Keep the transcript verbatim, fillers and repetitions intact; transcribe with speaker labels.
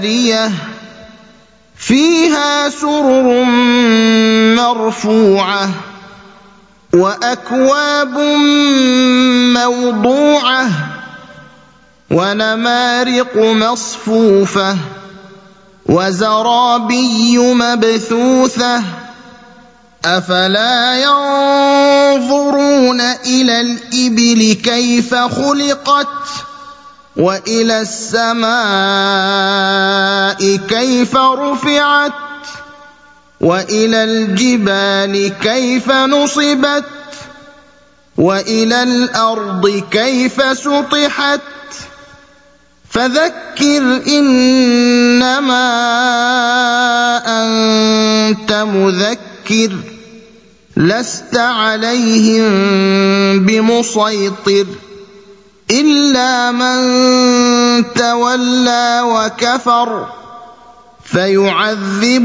Speaker 1: فيها سرر مرفوعة وأكواب موضوعة ونمارق مصفوفة وزرابي مبثوثة أفلا ينظرون إلى الإبل كيف خلقت وإلى السماء كيف رفعت وإلى الجبال كيف نصبت وإلى الأرض كيف سطحت فذكر إنما أنت مذكر لست عليهم بمسيطر إلا من تولى وكفر فيعذب